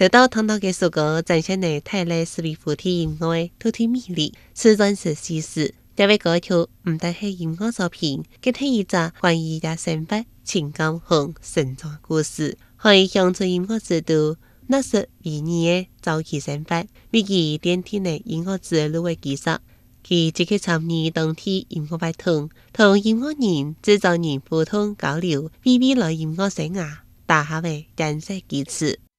得到聽到嘅首歌展現嚟泰來斯威夫提音樂獨特魅力，是鑽石事實。這位歌曲唔但係音樂作品，更係一個關於人生活、情感和成長故事，可以向着音樂之都，那是為你嘅早期生活，為佢奠定嘅音樂之路嘅基礎。佢積極參與當地音樂活動，同音樂人、製作人互動交流，為未來音樂生涯打下嘅堅實基礎。